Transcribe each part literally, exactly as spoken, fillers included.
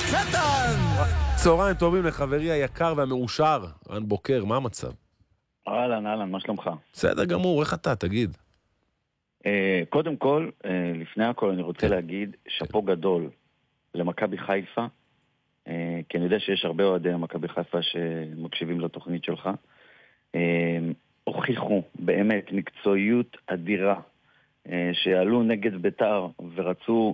קטן. צהריים טובים לחברי היקר והמאושר, רן בוקר, מה המצב? אהלן, אהלן, מה שלומך? בסדר גמור, איך אתה, תגיד? קודם כל, לפני הכל אני רוצה להגיד שפו גדול למכבי חיפה, כי אני יודע שיש הרבה אוהדי מכבי חיפה שמקשיבים לתוכנית שלך. הוכיחו באמת מקצועיות אדירה, שעלו נגד ביתר ורצו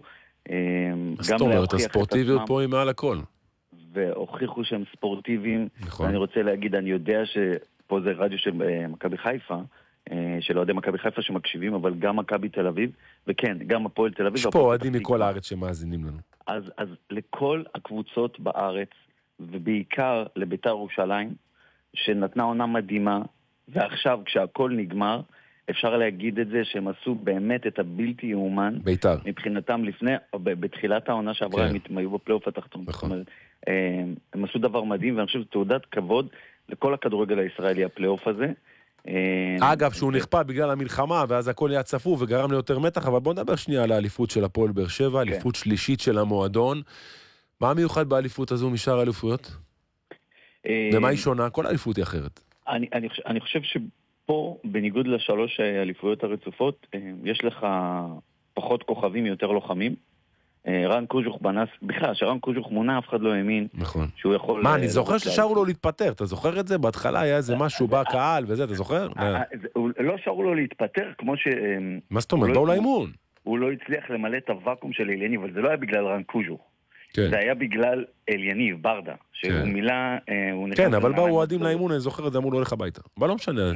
זאת אומרת, הספורטיביות פה היא מעל הכל. והוכיחו שהם ספורטיביים. אני רוצה להגיד, אני יודע שפה זה רדיו של מכבי חיפה, של אוהדי מכבי חיפה שמקשיבים, אבל גם מכבי תל אביב, וכן, גם הפועל תל אביב. יש פה אוהדים מכל הארץ שמאזינים לנו. אז, אז לכל הקבוצות בארץ, ובעיקר לביתר ירושלים, שנתנה עונה מדהימה, ועכשיו כשהכל נגמר, אפשר להגיד את זה שהם עשו באמת את הבלתי יאומן. ביתר. מבחינתם לפני, בתחילת העונה שעברה, כן. הם היו בפלייאוף התחתון. נכון. זאת אומרת, הם עשו דבר מדהים, ואני חושב שזה תעודת כבוד לכל הכדורגל הישראלי, הפלייאוף הזה. אגב, שהוא נכפה בגלל המלחמה, ואז הכל היה צפוף וגרם ליותר מתח, אבל בוא נדבר שנייה על האליפות של הפועל באר שבע, אליפות שלישית של המועדון. מה המיוחד באליפות הזו משאר האליפויות? ומה היא שונה? כל האליפות היא אחרת. אני, אני, אני חושב שפה, בניגוד לשלוש האליפויות הרצופות, יש לך פחות כוכבים, יותר לוחמים. רן קוז'וך בנס, בכלל, שרן קוז'וך מונה, אף אחד לא האמין. נכון. שהוא יכול... מה, אני זוכר ששארו לו להתפטר, אתה זוכר את זה? בהתחלה היה איזה משהו, בא קהל וזה, אתה זוכר? לא שארו לו להתפטר, כמו ש... מה זאת אומרת? באו לאימון. הוא לא הצליח למלא את הוואקום של אליניב, אבל זה לא היה בגלל רן קוז'וך. זה היה בגלל אליניב, ברדה, שהוא מילה... כן, אבל באו אוהדים לאימון, אני זוכר את זה, אמרו לו הולך הביתה. אבל לא משנה,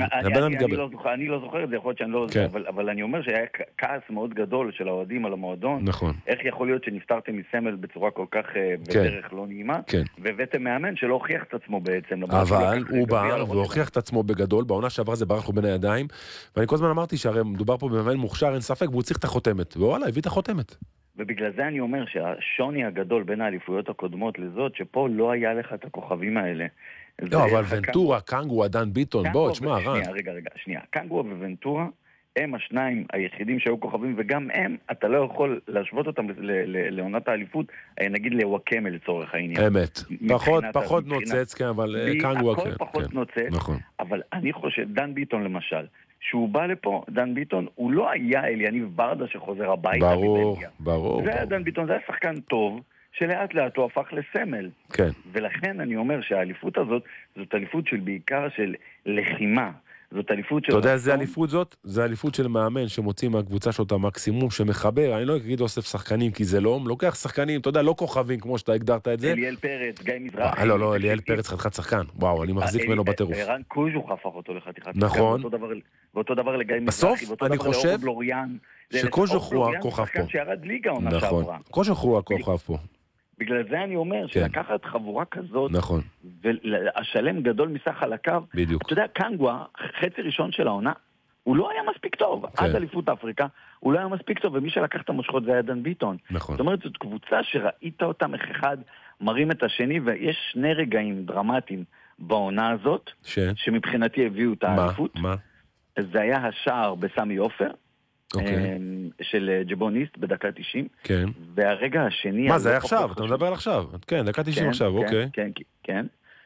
אני לא זוכר את זה, יכול להיות שאני לא זוכר, אבל אני אומר שהיה כעס מאוד גדול של האוהדים על המועדון. נכון. איך יכול להיות שנפטרתם מסמל בצורה כל כך בדרך לא נעימה, והבאתם מאמן שלא הוכיח את עצמו בעצם. אבל הוא בא והוכיח את עצמו בגדול, בעונה שעברה זה ברח לו בין הידיים, ואני כל הזמן אמרתי שהרי מדובר פה במאמן מוכשר, אין ספק, והוא צריך את החותמת, ווואלה, הביא את החותמת. ובגלל זה אני אומר שהשוני הגדול בין האליפויות הקודמות לזאת, שפה לא היה לך את הכוכבים האלה. לא, אבל ונטורה, קנגו, דן ביטון, בוא, תשמע, רן. שנייה, רגע, רגע, שנייה. קנגו וונטורה הם השניים היחידים שהיו כוכבים, וגם הם, אתה לא יכול להשוות אותם לעונת האליפות, נגיד לוואקמה לצורך העניין. אמת. פחות, פחות נוצץ, כן, אבל קנגו... הכל פחות נוצץ, אבל אני חושב, דן ביטון למשל, שהוא בא לפה, דן ביטון, הוא לא היה אליניב ברדה שחוזר הביתה. ברור, ברור. זה היה דן ביטון, זה היה שחקן טוב, שלאט לאט הוא הפך לסמל. כן. ולכן אני אומר שהאליפות הזאת, זאת אליפות של בעיקר של לחימה. זאת אליפות של... אתה יודע איזה אליפות זאת? זה אליפות של מאמן שמוציא מהקבוצה שלו את המקסימום, שמחבר, אני לא אגיד אוסף שחקנים, כי זה לא, לוקח שחקנים, אתה יודע, לא כוכבים כמו שאתה הגדרת את זה. אליאל פרץ, גיא מזרחי. לא, לא, אליאל פרץ חתיכת שחקן. וואו, אני מחזיק ממנו בטירוף. רן קוז'וך הפך אותו לחתיכת שחקן. נכון. ואותו דבר לגיא מזרחי. בסוף, אני חושב שקוז'וך הוא הכוכב פה. שירד ליגה עונה שעברה. קוז'וך הוא הכוכב פה. בגלל זה אני אומר שלקחת חבורה כזאת, נכון. והשלם גדול מסך על הקו, בדיוק. אתה יודע, קנגווה, חצי ראשון של העונה, הוא לא היה מספיק טוב. עד אליפות אפריקה, הוא לא היה מספיק טוב, ומי שלקח את המושכות זה היה דן ביטון. נכון. זאת אומרת, זאת קבוצה שראית אותם איך אחד מרים את השני, ויש שני רגעים דרמטיים בעונה הזאת, ש... שמבחינתי הביאו את האליפות. מה? מה? זה היה השער בסמי עופר, של ג'בוניסט בדקה תשעים. כן. והרגע השני... מה, זה היה עכשיו? אתה מדבר על עכשיו. כן, דקה תשעים עכשיו, אוקיי. כן, כן.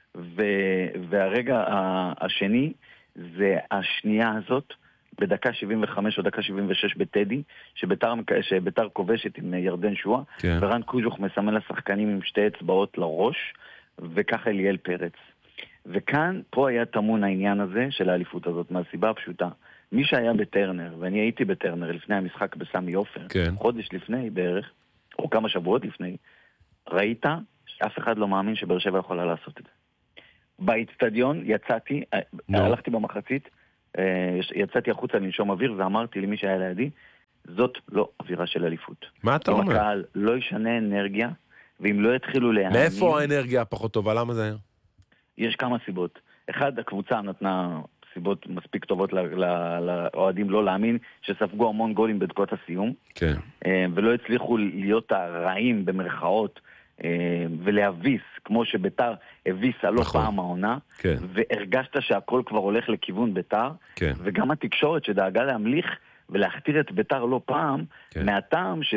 והרגע השני זה השנייה הזאת, בדקה שבעים וחמש או דקה שבעים ושש בטדי, שביתר כובשת עם ירדן שואה, ורן קוז'וך מסמל לשחקנים עם שתי אצבעות לראש, וככה אליאל פרץ. וכאן, פה היה תמון העניין הזה של האליפות הזאת, מהסיבה הפשוטה. מי שהיה בטרנר, ואני הייתי בטרנר לפני המשחק בסמי עופר, כן. חודש לפני בערך, או כמה שבועות לפני, ראית שאף אחד לא מאמין שבאר שבע יכולה לעשות את זה. באצטדיון יצאתי, no. הלכתי במחצית, יצאתי החוצה לנשום אוויר, ואמרתי למי שהיה לידי, זאת לא אווירה של אליפות. מה אתה אם אומר? אם הקהל לא ישנה אנרגיה, ואם לא יתחילו להאמין... מאיפה האנרגיה הפחות טובה? למה זה היה? יש כמה סיבות. אחד, הקבוצה נתנה... סיבות מספיק טובות לאוהדים לא להאמין, שספגו המון גולים בדקות הסיום, כן. ולא הצליחו להיות הרעים במרכאות, ולהביס, כמו שביתר הביסה לא נכון. פעם העונה, כן. והרגשת שהכל כבר הולך לכיוון ביתר, כן. וגם התקשורת שדאגה להמליך ולהכתיר את ביתר לא פעם, כן. מהטעם ש...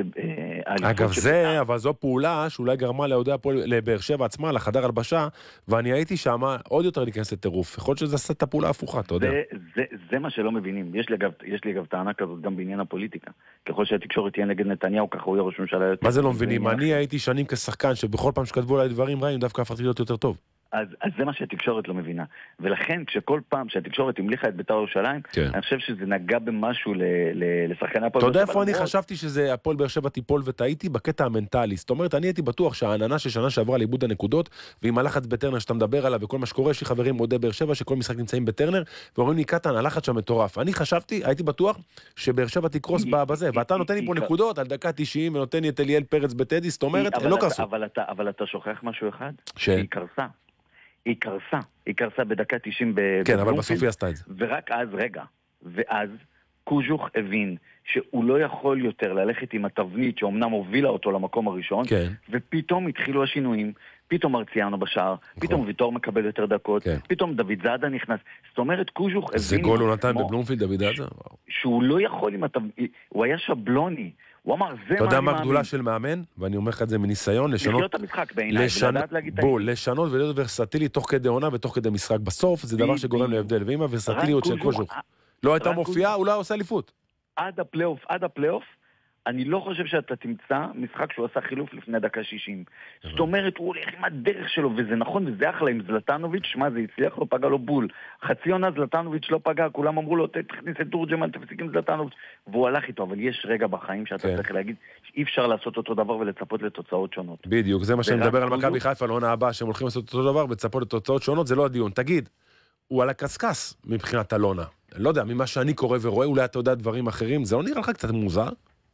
אגב זה, שביתר... אבל זו פעולה שאולי גרמה ליהודי הפועל, לבאר שבע עצמה, לחדר הלבשה, ואני הייתי שם עוד יותר להיכנס לטירוף. יכול להיות שזה עשה את הפעולה ההפוכה, אתה יודע. זה, זה, זה מה שלא מבינים. יש לי אגב, יש לי אגב טענה כזאת גם בעניין הפוליטיקה. ככל שהתקשורת תהיה נגד נתניהו, ככה הוא יהיה ראש ממשלה יותר... מה זה לא מבינים? אני הייתי שנים כשחקן, שבכל פעם שכתבו עליי דברים רעים, דווקא הפכתי להיות יותר טוב. אז, אז זה מה שהתקשורת לא מבינה. ולכן, כשכל פעם שהתקשורת המליכה את בית"ר ירושלים, כן. אני חושב שזה נגע במשהו ל, ל, לשחקני הפועל באר שבע. אתה יודע איפה אני חשבתי שזה הפועל באר שבע תיפול וטעיתי? בקטע המנטלי. זאת אומרת, אני הייתי בטוח שהעננה של שנה שעברה לאיבוד הנקודות, ועם הלחץ בטרנר שאתה מדבר עליו וכל מה שקורה, יש לי חברים מועדי באר שבע שכל משחק נמצאים בטרנר, ואומרים לי, קטן, הלחץ שם מטורף. אני חשבתי, הייתי בטוח שבאר שבע תקרוס בזה, ואתה נותן לי פה נקודות על דקה תשעים, ונותן לי את אליאל פרץ בטדי, זאת אומרת, הם לא קרסו. אבל אתה, אבל אתה שוכח משהו אחד? שהיא קרסה. היא קרסה, היא קרסה בדקה תשעים בבלומפילד. כן, אבל בסוף היא עשתה את זה. ורק אז, רגע, ואז קוז'וך הבין שהוא לא יכול יותר ללכת עם התבנית שאומנם הובילה אותו למקום הראשון, כן. ופתאום התחילו השינויים, פתאום מרציאנו בשער, נכון. פתאום ויטור מקבל יותר דקות, כן. פתאום דוד זאדה נכנס. זאת אומרת, קוז'וך הבין... זה גול הוא נתן בבלומפילד, דוד זאדה? שהוא לא יכול עם התבנית, הוא היה שבלוני. הוא אמר, זה מה אני מאמין. אתה יודע מה הגדולה של מאמן? ואני אומר לך את זה מניסיון, לשנות... לחיות את המשחק בעיניי, ולדעת להגיד את בוא, לשנות ולהיות ורסטילי תוך כדי עונה ותוך כדי משחק. בסוף זה דבר שגורם להבדל. ואם הוורסטיליות של קוז'וך לא הייתה מופיעה, אולי עושה אליפות. עד הפלייאוף, עד הפלייאוף, אני לא חושב שאתה תמצא משחק שהוא עשה חילוף לפני דקה שישים. זאת אומרת, הוא הולך עם הדרך שלו, וזה נכון, וזה אחלה עם זלטנוביץ', מה זה הצליח לו, פגע לו בול. חצי עונה זלטנוביץ' לא פגע, כולם אמרו לו, תכניס את תורג'מן, תפסיק עם זלטנוביץ', והוא הלך איתו, אבל יש רגע בחיים שאתה צריך להגיד, שאי אפשר לעשות אותו דבר ולצפות לתוצאות שונות. בדיוק, זה מה שאני מדבר על מכבי חיפה, לעונה הבאה, שהם הולכים לעשות אותו דבר ולצפות לתוצאות שונות, זה לא הדיון. תגיד, הוא על הקסקס מבחינת אלונה. לא יודע, ממה שאני קורא ורואה, אולי אתה יודע דברים אחרים, זה לא נראה לך קצת מוזר?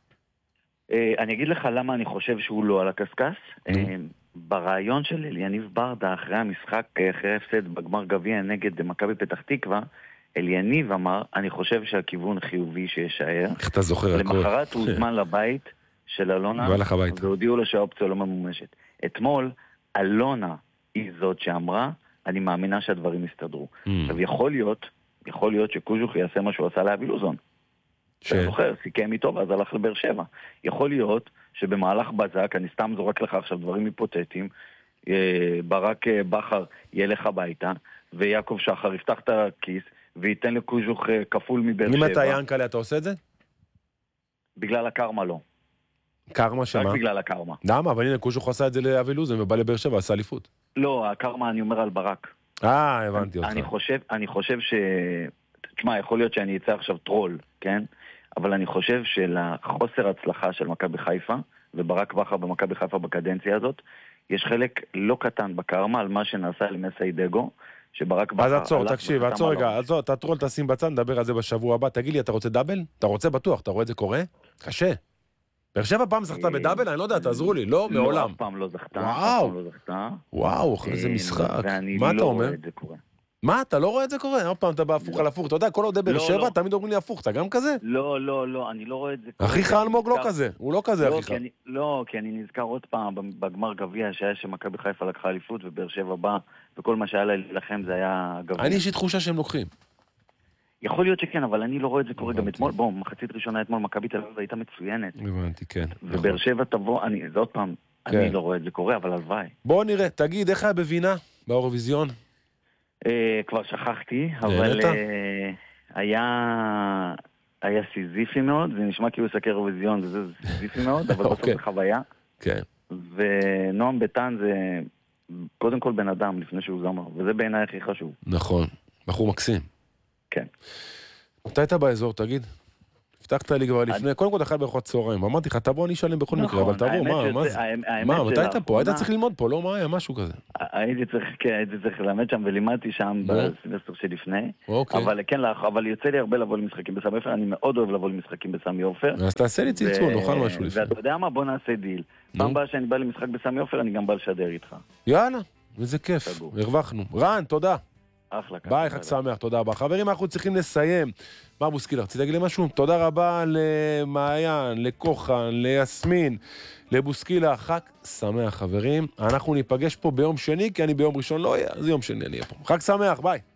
אני אגיד לך למה אני חושב שהוא לא על הקסקס. ברעיון של אליניב ברדה, אחרי המשחק, אחרי הפסד בגמר גביע נגד מכבי פתח תקווה, אליניב אמר, אני חושב שהכיוון חיובי שישאר. איך אתה זוכר הכל? למחרת הוא הוזמן לבית של אלונה, והודיעו לו שהאופציה לא ממומשת. אתמול, אלונה היא זאת שאמרה, אני מאמינה שהדברים יסתדרו. עכשיו יכול להיות, יכול להיות שקוז'וך יעשה מה שהוא עשה לאבי לוזון. אתה זוכר, סיכם איתו ואז הלך לבאר שבע. יכול להיות שבמהלך בזק, אני סתם זורק לך עכשיו דברים היפותטיים, ברק בחר ילך הביתה, ויעקב שחר יפתח את הכיס, וייתן לקוז'וך כפול מבאר שבע. אם אתה ינקלה, אתה עושה את זה? בגלל הקרמה לא. קרמה שמה? רק בגלל הקרמה. למה? אבל הנה, קוז'וך עשה את זה לאבי לוזון, ובא לבאר שבע, עשה אליפות. לא, הקרמה אני אומר על ברק. אה, הבנתי אותך. אני חושב, אני חושב ש... תשמע, יכול להיות שאני אצא עכשיו טרול, כן? אבל אני חושב שלחוסר הצלחה של מכבי חיפה, וברק בכר במכבי חיפה בקדנציה הזאת, יש חלק לא קטן בקרמה על מה שנעשה למסי דגו, שברק בכר... אז עצור, תקשיב, עצור רגע, עצור, אתה טרול תשים בצד, נדבר על זה בשבוע הבא. תגיד לי, אתה רוצה דאבל? אתה רוצה בטוח, אתה רואה את זה קורה? קשה. באר שבע פעם זכתה בדאבל? אני לא יודע, תעזרו לי, לא, מעולם. לא, אף פעם לא זכתה. וואו, וואו, איזה משחק. מה אתה אומר? מה, אתה לא רואה את זה קורה? עוד פעם אתה בא הפוך על הפוך. אתה יודע, כל עוד באר שבע, תמיד אומרים לי הפוך. אתה גם כזה? לא, לא, לא, אני לא רואה את זה קורה. אחיך אלמוג לא כזה. הוא לא כזה, אחיך. לא, כי אני נזכר עוד פעם בגמר גביע שהיה שמכבי חיפה לקחה אליפות ובאר שבע בא, וכל מה שהיה לכם זה היה גביע. אני יש לי תחושה שהם לוקחים. יכול להיות שכן, אבל אני לא רואה את זה קורה גם אתמול. בוא, מחצית ראשונה אתמול, מכבי תל אביב הייתה מצוינת. הבנתי, כן. ובאר שבע תבוא, זה עוד פעם, אני לא רואה את זה קורה, אבל הלוואי. בוא נראה, תגיד, איך היה בווינה באירוויזיון? כבר שכחתי, אבל היה היה סיזיפי מאוד, זה נשמע כאילו סקר אירוויזיון, זה סיזיפי מאוד, אבל בסוף זה חוויה. כן. ונועם ביטן זה קודם כל בן אדם לפני שהוא זמר, וזה בעיניי הכי חשוב. נכון, בחור מקסים. כן. מתי היית באזור, תגיד? הבטחת לי כבר לפני, קודם כל אחד בארוחת צהריים, אמרתי לך, תבוא אני אשלם בכל מקרה, אבל תבוא, מה, מה זה? מה, מתי היית פה? היית צריך ללמוד פה, לא מה היה, משהו כזה. הייתי צריך, כן, הייתי צריך ללמד שם ולימדתי שם בסמסטר שלפני, אבל כן, אבל יוצא לי הרבה לבוא למשחקים בסמי עופר, אני מאוד אוהב לבוא למשחקים בסמי עופר. אז תעשה לי צלצול, נאכל משהו לפני. ואתה יודע מה, בוא נעשה דיל. פעם באה שאני בא למשחק בסמי עופר, אני גם בא לשדר איתך. יאללה, וזה כיף, הרווחנו. רן, תודה. אחלה. ביי, חג שמח, תודה רבה. חברים, אנחנו צריכים לסיים. מה בוסקילה, רציתי להגיד לי משהו? תודה רבה למעיין, לכוחן, ליסמין, לבוסקילה, חג שמח, חברים. אנחנו ניפגש פה ביום שני, כי אני ביום ראשון לא אהיה, אז יום שני אני אהיה פה. חג שמח, ביי.